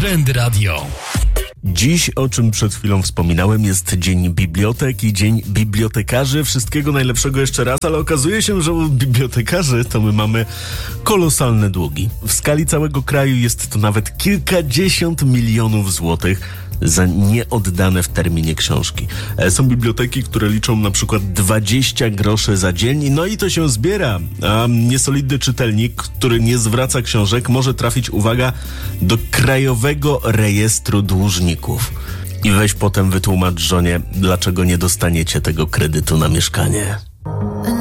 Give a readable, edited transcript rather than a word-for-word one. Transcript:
Trend Radio. Dziś, o czym przed chwilą wspominałem, jest Dzień Bibliotek i Dzień Bibliotekarzy. Wszystkiego najlepszego jeszcze raz, ale okazuje się, że u bibliotekarzy to my mamy kolosalne długi. W skali całego kraju jest to nawet kilkadziesiąt milionów złotych za nieoddane w terminie książki. Są biblioteki, które liczą na przykład 20 groszy za dzień, no i to się zbiera. A niesolidny czytelnik, który nie zwraca książek, może trafić, uwaga, do Krajowego Rejestru Dłużników. I weź potem wytłumacz żonie, dlaczego nie dostaniecie tego kredytu na mieszkanie.